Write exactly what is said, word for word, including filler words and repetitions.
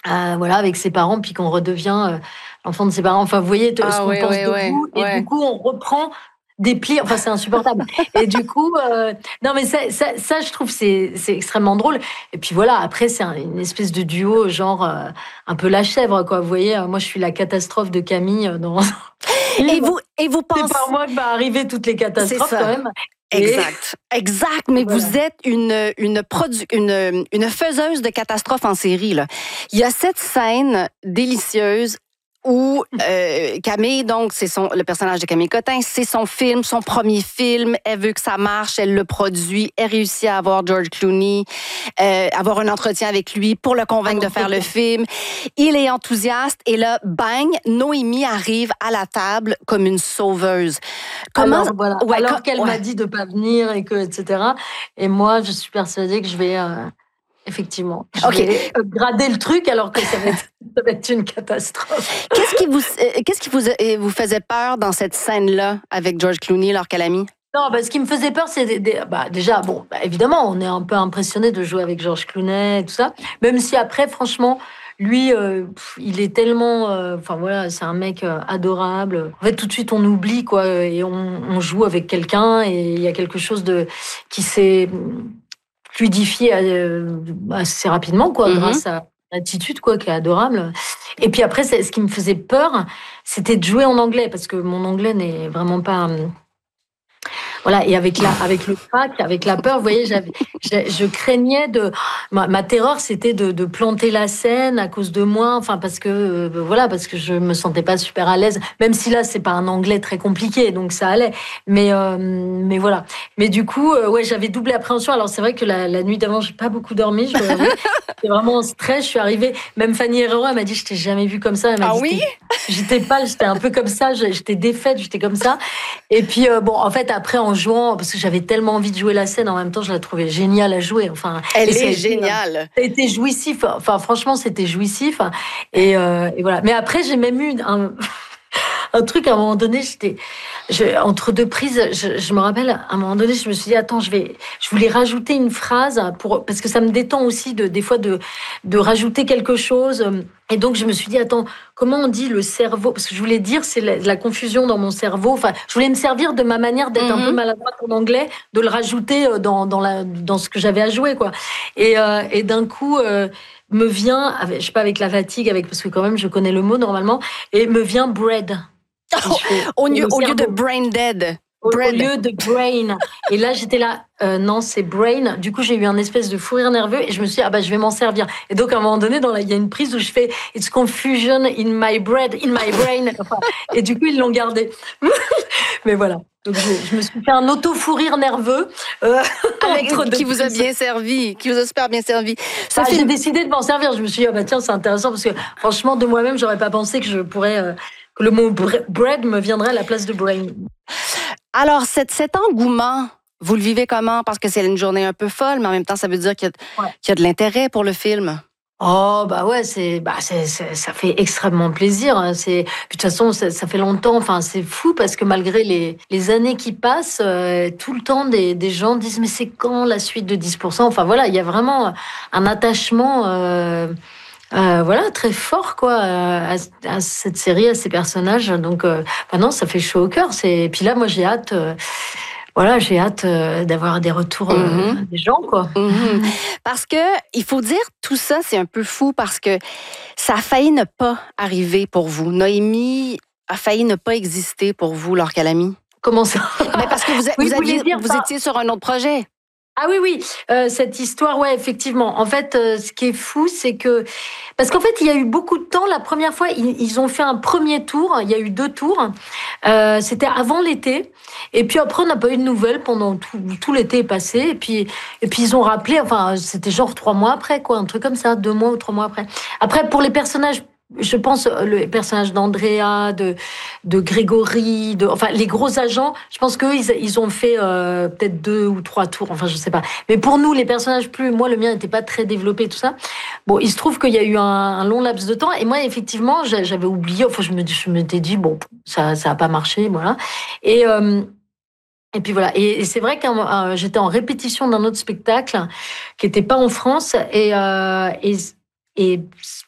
euh, voilà, avec ses parents, puis qu'on redevient euh, l'enfant de ses parents. Enfin, vous voyez t- ce Ah qu'on oui, pense oui, de oui, vous, et du oui. coup, on reprend des plis. Enfin, c'est insupportable. Et du coup, euh, non, mais ça, ça, ça, je trouve, c'est, c'est extrêmement drôle. Et puis voilà, après, c'est un- une espèce de duo, genre euh, un peu la chèvre, quoi. Vous voyez, euh, moi, je suis la catastrophe de Camille euh, dans le Et film. vous, et vous C'est par pensez, moi que va arriver toutes les c'est catastrophes, quand ça. même. Et Exact, exact. Mais voilà. vous êtes une une, produ une une faiseuse de catastrophes en série là. Il y a cette scène délicieuse où euh, Camille, donc c'est son le personnage de Camille Cotin, c'est son film, son premier film. Elle veut que ça marche, elle le produit, elle réussit à avoir George Clooney, euh, avoir un entretien avec lui pour le Un convaincre de faire le entretien. film. Il est enthousiaste et là, bang, Noémie arrive à la table comme une sauveuse. Comment? Alors voilà, Ouais, alors qu'elle co- ouais. m'a dit de pas venir et que et cetera. Et moi, je suis persuadée que je vais euh, effectivement, je OK. vais upgrader le truc alors que ça va être, ça va être une catastrophe. Qu'est-ce qui vous, euh, qu'est-ce qui vous, euh, vous faisait peur dans cette scène-là avec George Clooney, leur calami? Non, bah, ce qui me faisait peur, c'est des- des- bah, déjà, bon, bah, évidemment, on est un peu impressionné de jouer avec Georges Clooney et tout ça. Même si après, franchement, lui, euh, pff, il est tellement, euh, enfin voilà, c'est un mec euh, adorable. En fait, tout de suite, on oublie quoi, et on, on joue avec quelqu'un, et il y a quelque chose de qui s'est fluidifié euh, assez rapidement, quoi, Mhm. grâce à l'attitude, quoi, qui est adorable. Et puis après, c'est- ce qui me faisait peur, c'était de jouer en anglais, parce que mon anglais n'est vraiment pas hum, voilà, et avec la, avec le trac, avec la peur, vous voyez, j'avais, je, je craignais de, ma, ma terreur, c'était de, de planter la scène à cause de moi, enfin parce que, euh, voilà, parce que je me sentais pas super à l'aise, même si là c'est pas un anglais très compliqué, donc ça allait, mais, euh, mais voilà. Mais du coup, euh, ouais, j'avais double appréhension. Alors c'est vrai que la, la nuit d'avant, j'ai pas beaucoup dormi, je dois avouer. J'étais vraiment en stress. Je suis arrivée, même Fanny Herrero, elle m'a dit, je t'ai jamais vu comme ça. Elle m'a Ah dit, oui? T'es- j'étais pâle, j'étais un peu comme ça, j'étais défaite, j'étais comme ça. Et puis, euh, bon, en fait, après, en jouant, parce que j'avais tellement envie de jouer la scène, en même temps, je la trouvais géniale à jouer. Enfin, et Elle ça a est été, euh, géniale. ça a été jouissif. Enfin, franchement, c'était jouissif. Et, euh, et voilà. Mais après, j'ai même eu un, un truc à un moment donné, j'étais je- entre deux prises, je, je me rappelle, à un moment donné, je me suis dit, attends, je vais, je voulais rajouter une phrase pour, parce que ça me détend aussi de, des fois de, de rajouter quelque chose. Et donc, je me suis dit, attends, comment on dit le cerveau? Parce que je voulais dire, c'est la, la confusion dans mon cerveau. Enfin, je voulais me servir de ma manière d'être un peu Mhm. maladroite en anglais, de le rajouter euh, dans, dans, la, dans ce que j'avais à jouer, quoi. Et, euh, et d'un coup, euh, me vient, avec, je sais pas, avec la fatigue, avec, parce que quand même, je connais le mot normalement, et me vient bread. Et je fais, Au lieu, le au lieu de cerveau. brain dead, Au, au bread. lieu de brain. Et là, j'étais là, euh, non, c'est brain. Du coup, j'ai eu un espèce de fou rire nerveux et je me suis dit, ah bah, je vais m'en servir. Et donc, à un moment donné, dans la, il y a une prise où je fais, it's confusion in my bread, in my brain. Enfin, et du coup, ils l'ont gardé. Mais voilà. Donc, j'ai- je me suis fait un auto-fou rire nerveux euh, entre Avec, deux qui vous a prises. bien servi, qui vous a super bien servi. Ce Bah, j'ai film, décidé de m'en servir. Je me suis dit, ah bah tiens, c'est intéressant parce que franchement, de moi-même, j'aurais pas pensé que je pourrais, euh, que le mot bre- bread me viendrait à la place de brain. alors cet, cet engouement, vous le vivez comment? Parce que c'est une journée un peu folle, mais en même temps, ça veut dire qu'il y a, Ouais. qu'il y a de l'intérêt pour le film. Oh bah ouais, c'est bah c'est, c'est- ça fait extrêmement plaisir, hein. C'est puis de toute façon ça, ça fait longtemps. Enfin c'est fou parce que malgré les, les années qui passent, euh, tout le temps des, des gens disent mais c'est quand la suite de dix pour cent. Enfin voilà, il y a vraiment un attachement euh, euh, voilà très fort quoi à, à cette série, à ces personnages. Donc euh, bah non, ça fait chaud au cœur. C'est et puis là moi j'ai hâte. euh, voilà, j'ai hâte euh, d'avoir des retours euh, Mhm. des gens quoi. Mhm. Parce que, il faut dire, tout ça, c'est un peu fou parce que ça a failli ne pas arriver pour vous. Noémie a failli ne pas exister pour vous, leur calami. Comment ça? Mais parce que vous, Oui, vous, vous voulez aviez, dire vous par étiez sur un autre projet. ah oui, oui, euh, cette histoire, ouais, effectivement. En fait, euh, ce qui est fou, c'est que... Parce qu'en fait, il y a eu beaucoup de temps. La première fois, ils, ils ont fait un premier tour. Il y a eu deux tours. Euh, c'était avant l'été. Et puis après, on n'a pas eu de nouvelles pendant tout, tout l'été est passé. Et puis, et puis, ils ont rappelé, enfin, c'était genre trois mois après, quoi. Un truc comme ça, deux mois ou trois mois après. Après, pour les personnages... Je pense euh, le personnage d'Andrea, de de Grégory, de enfin les gros agents. Je pense qu'eux ils, ils ont fait euh, peut-être deux ou trois tours. Enfin je sais pas. Mais pour nous les personnages plus, moi le mien n'était pas très développé tout ça. Bon il se trouve qu'il y a eu un, un long laps de temps et moi effectivement j'a- j'avais oublié. Enfin je me je m'étais dit bon ça ça a pas marché voilà. Et euh, et puis voilà. Et, et c'est vrai que j'étais en répétition d'un autre spectacle qui était pas en France et euh, et et